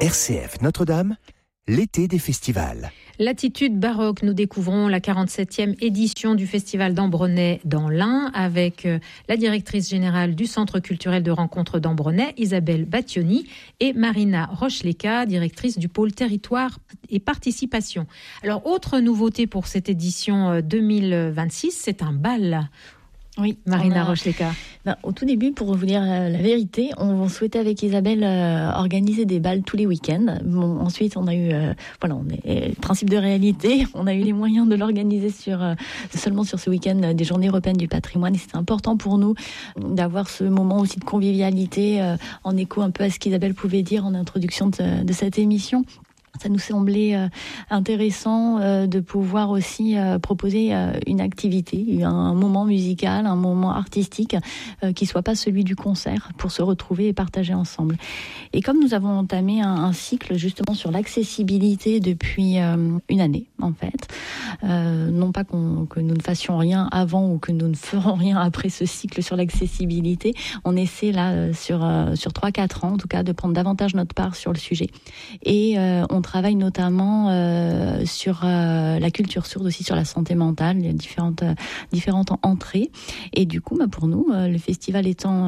RCF Notre-Dame, l'été des festivals. Latitude baroque, nous découvrons la 47e édition du Festival d'Ambronay dans l'Ain avec la directrice générale du Centre culturel de rencontre d'Ambronay, Isabelle Battioni, et Marina Rocheleca, directrice du pôle territoire et participation. Alors, autre nouveauté pour cette édition 2026, c'est un bal. Oui, Marina Rocheleca. Au tout début, pour vous dire la vérité, on souhaitait avec Isabelle organiser des bals tous les week-ends. Bon, ensuite, on a eu, principe de réalité, on a eu les moyens de l'organiser seulement sur ce week-end des Journées européennes du patrimoine. Et c'était important pour nous d'avoir ce moment aussi de convivialité en écho un peu à ce qu'Isabelle pouvait dire en introduction de cette émission. Ça nous semblait intéressant de pouvoir aussi proposer une activité, un moment musical, un moment artistique qui soit pas celui du concert pour se retrouver et partager ensemble. Et comme nous avons entamé un cycle justement sur l'accessibilité depuis une année en fait, non pas que nous ne fassions rien avant ou que nous ne ferons rien après ce cycle sur l'accessibilité, on essaie là sur 3-4 ans en tout cas de prendre davantage notre part sur le sujet. Et on travaille notamment sur la culture sourde, aussi sur la santé mentale, il y a différentes entrées. Et du coup, pour nous, le festival étant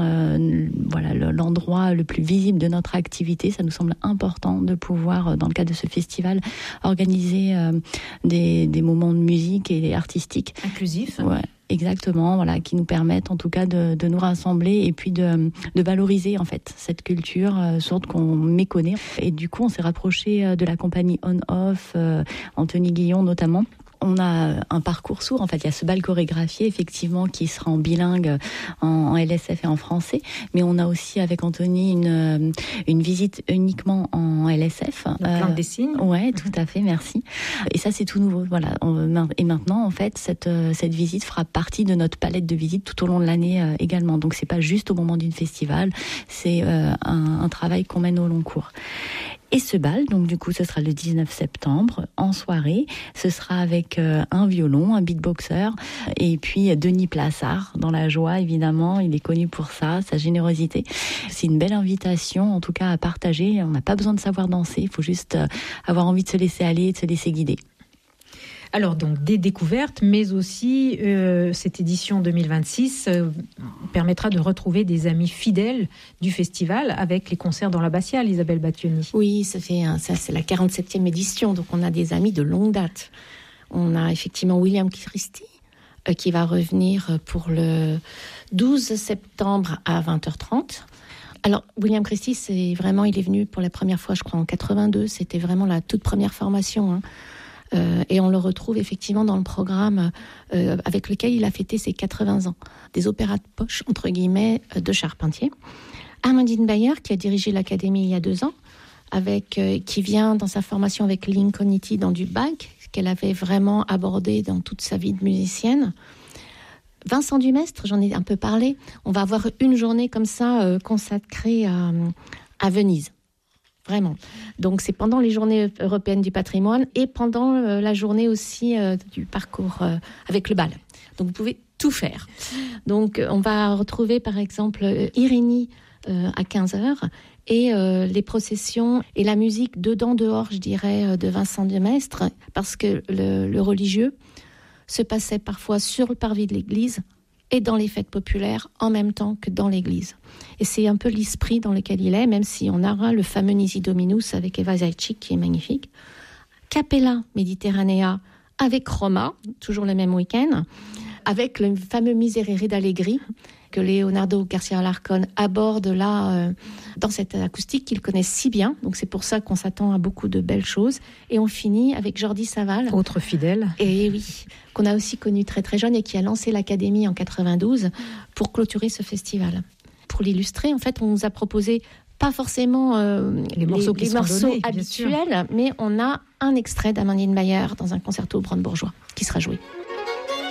l'endroit le plus visible de notre activité, ça nous semble important de pouvoir, dans le cadre de ce festival, organiser des moments de musique et artistiques. Inclusifs. Ouais. Exactement, qui nous permettent en tout cas de nous rassembler et puis de valoriser en fait cette culture sourde qu'on méconnaît. Et du coup, on s'est rapproché de la compagnie On-Off, Anthony Guillon notamment. On a un parcours sourd, en fait, il y a ce bal chorégraphié, effectivement, qui sera en bilingue, en LSF et en français, mais on a aussi, avec Anthony, une visite uniquement en LSF. Donc, langue des signes. Ouais, tout à fait, merci. Et ça, c'est tout nouveau, Et maintenant, en fait, cette visite fera partie de notre palette de visites tout au long de l'année également. Donc, c'est pas juste au moment d'une festival, c'est un travail qu'on mène au long cours. Et ce bal, donc du coup, ce sera le 19 septembre, en soirée. Ce sera avec un violon, un beatboxer, et puis Denis Plassard, dans la joie, évidemment. Il est connu pour ça, sa générosité. C'est une belle invitation, en tout cas, à partager. On n'a pas besoin de savoir danser, il faut juste avoir envie de se laisser aller, de se laisser guider. Alors donc des découvertes, mais aussi cette édition 2026 permettra de retrouver des amis fidèles du festival avec les concerts dans l'abbatiale, Isabelle Battioni. Oui, ça c'est la 47e édition, donc on a des amis de longue date. On a effectivement William Christie qui va revenir pour le 12 septembre à 20h30. Alors, William Christie, il est venu pour la première fois, je crois, en 82. C'était vraiment la toute première formation, et on le retrouve effectivement dans le programme avec lequel il a fêté ses 80 ans. Des opéras de poche, entre guillemets, de Charpentier. Amandine Bayer, qui a dirigé l'Académie il y a 2 ans, qui vient dans sa formation avec Lincolnity dans du Bach, qu'elle avait vraiment abordé dans toute sa vie de musicienne. Vincent Dumestre, j'en ai un peu parlé. On va avoir une journée comme ça consacrée à Venise. Vraiment. Donc, c'est pendant les Journées européennes du patrimoine et pendant la journée aussi du parcours avec le bal. Donc, vous pouvez tout faire. Donc, on va retrouver, par exemple, Irénie à 15h et les processions et la musique dedans, dehors, je dirais, de Vincent Dumestre, parce que le religieux se passait parfois sur le parvis de l'église et dans les fêtes populaires en même temps que dans l'église. Et c'est un peu l'esprit dans lequel il est, même si on aura le fameux Nisi Dominus avec Eva Zajcik qui est magnifique. Capella Mediterranea avec Roma, toujours le même week-end, avec le fameux Miserere d'Allegri que Leonardo Garcia Alarcón aborde là dans cette acoustique qu'il connaît si bien. Donc c'est pour ça qu'on s'attend à beaucoup de belles choses. Et on finit avec Jordi Savall. Autre fidèle. Et oui, qu'on a aussi connu très très jeune et qui a lancé l'Académie en 92 pour clôturer ce festival. Pour l'illustrer, en fait, on nous a proposé pas forcément les morceaux donnés, habituels, mais on a un extrait d'Amandine Bayer dans un concerto brandebourgeois qui sera joué.